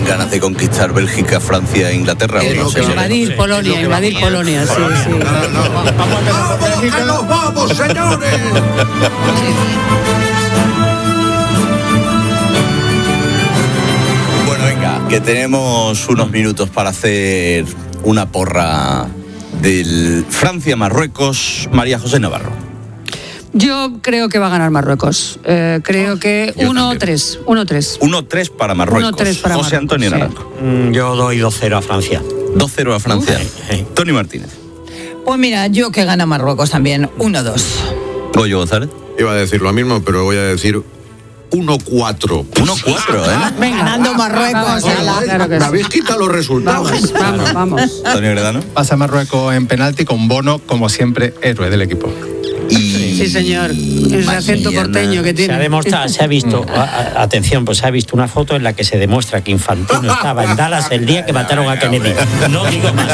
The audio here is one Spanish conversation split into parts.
ganas de conquistar Bélgica, Francia e Inglaterra. Invadir Polonia, sí. ¡Vamos, que nos vamos, señores! Bueno, venga, que tenemos unos minutos para hacer una porra del Francia-Marruecos. María José Navarro. Yo creo que va a ganar Marruecos. Creo que 1-3. 1-3 para Marruecos. 1-3 para José Antonio sí. Naranjo. Yo doy 2-0 a Francia. 2-0 a Francia. Tony Martínez. Pues mira, yo que gana Marruecos también, 1-2. Goyo González. Iba a decir lo mismo, pero voy a decir 1-4. 1-4, Venga, ganando Marruecos. Claro que Me sí. habéis quitado los resultados. Vamos. Antonio Gredano. Pasa Marruecos en penalti con Bono, como siempre, héroe del equipo. Sí, señor. Ese acento porteño que tiene. Se ha demostrado, se ha visto, atención, pues se ha visto una foto en la que se demuestra que Infantino estaba en Dallas el día que mataron a Kennedy. No digo más.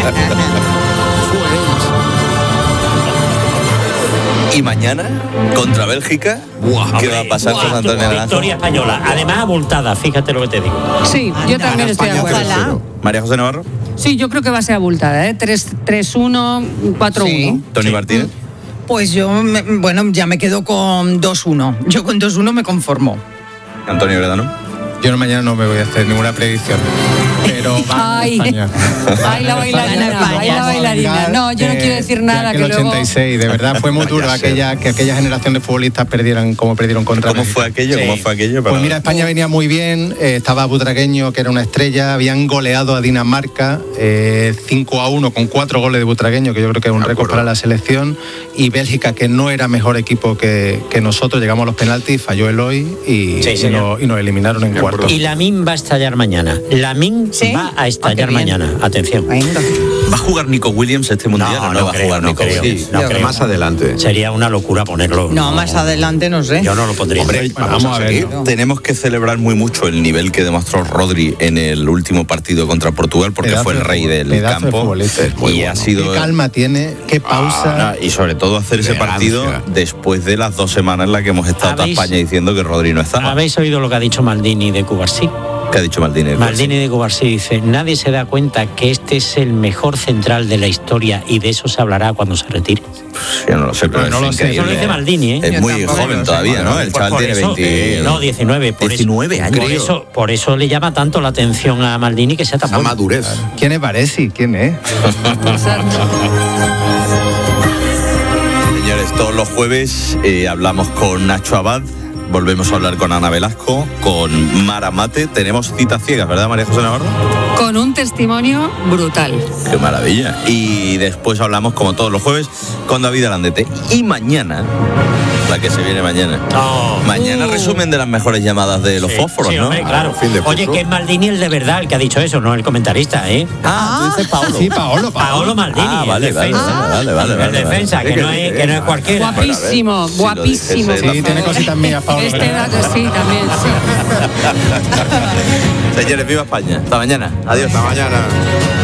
Y mañana, contra Bélgica, ¿qué va a pasar con Antonio Naranjo? Victoria española, además abultada, fíjate lo que te digo. Sí, yo también estoy de acuerdo. Ojalá. María José Navarro. Sí, yo creo que va a ser abultada, 3-1, 4-1. Sí. Tony Martínez. Pues yo, ya me quedo con 2-1. Yo con 2-1 me conformo. Antonio Gredano. Yo mañana no me voy a hacer ninguna predicción, pero va Ay. España. Ay, la bailarina. No, yo no quiero decir nada que que el luego... 86, de verdad fue muy duro que aquella generación de futbolistas perdieran contra ¿Cómo fue aquello? Sí. ¿Cómo fue aquello? Pues mira, España venía muy bien, estaba Butragueño, que era una estrella, habían goleado a Dinamarca 5-1 con 4 goles de Butragueño, que yo creo que es un récord para la selección, y Bélgica, que no era mejor equipo que nosotros, llegamos a los penaltis, falló Eloy y nos eliminaron en cuartos. Y Lamine va a estallar mañana. Lamine va a estallar mañana. Atención. ¿Va a jugar Nico Williams este mundial o no va a jugar Nico Williams? No creo. Más adelante. Sería una locura ponerlo. No, más adelante no sé. Yo no lo pondría. Hombre, Vamos a ver. tenemos que celebrar muy mucho el nivel que demostró Rodri en el último partido contra Portugal, porque Pedazo fue el de rey del pedazo de campo futbolista. y Muy ha bueno. sido... Qué calma tiene, qué pausa. y sobre todo hacer ese Elegancia. partido después de las 2 semanas en las que hemos estado toda España diciendo que Rodri no estaba. ¿Habéis oído lo que ha dicho Maldini de Cubarsí? ¿Qué ha dicho Maldini? Maldini de Cubarsí dice: nadie se da cuenta que este es el mejor central de la historia y de eso se hablará cuando se retire. Yo no lo sé, pero No es lo sé. increíble. Eso lo dice Maldini, ¿eh? Es muy joven todavía, ¿no? El chaval tiene 20... No, 19. 19 años. Por eso le llama tanto la atención a Maldini que sea tan Esa bueno. madurez. ¿Quién es Baresi? ¿Quién es? Señores, todos los jueves hablamos con Nacho Abad, volvemos a hablar con Ana Velasco, con Mara Mate. Tenemos citas ciegas, ¿verdad, María José Navarro? Con un testimonio brutal. ¡Qué maravilla! Y después hablamos, como todos los jueves, con David Alandete. Y mañana, la que se viene mañana. Mañana resumen de las mejores llamadas de los fósforos, sí, ¿no? Hombre, claro. Fin de Oye, curso. que es Maldini el de verdad el que ha dicho eso, no el comentarista, ¿eh? Tú dices Paolo. Sí, Paolo. Paolo Maldini, vale, el vale, defensa. vale. El defensa, que no es cualquiera. Guapísimo, guapísimo. dijese, Sí, tiene cositas mías, Paolo. Este dato sí, también, sí. Señores, viva España. Hasta mañana. Adiós. Hasta mañana.